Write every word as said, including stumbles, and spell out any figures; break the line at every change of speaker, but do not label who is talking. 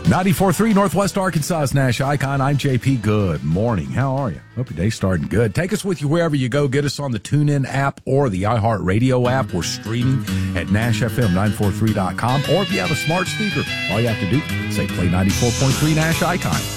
ninety-four point three Northwest Arkansas's Nash Icon. I'm J P. Good morning. How are you? Hope your day's starting good. Take us with you wherever you go. Get us on the TuneIn app or the iHeartRadio app. We're streaming at Nash F M nine forty-three dot com. Or if you have a smart speaker, all you have to do is say play ninety-four point three Nash Icon.